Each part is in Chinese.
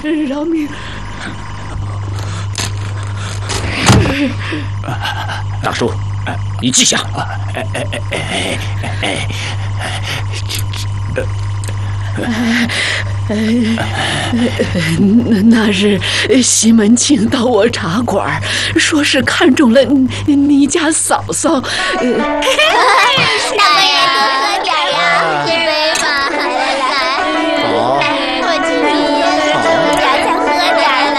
饶命！ 大叔，你记下。 那日西门庆到我茶馆，说是看中了你家嫂嫂。 大官人多喝点呀，一杯吧，来，我敬你，周家再喝点来，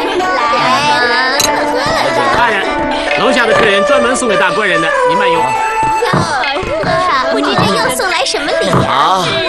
喝了。 大人，楼下的客人专门送给大官人的，您慢用。 哟，不知这又送来什么礼呀？